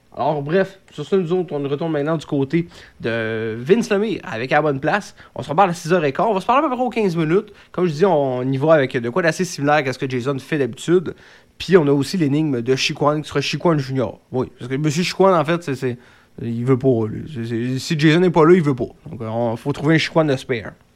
Alors bref, sur ça, nous autres, on retourne maintenant du côté de Vince Lemire avec à la bonne place. On se reparle à 6h15. On va se parler à peu près aux 15 minutes. Comme je dis, on y va avec de quoi d'assez similaire à ce que Jason fait d'habitude. Puis on a aussi l'énigme de Chiquan qui sera Chiquan Junior. Oui, parce que M. Chiquan, en fait, il veut pas. Lui. Si Jason n'est pas là, il veut pas. Donc il faut trouver un Chiquan de spare.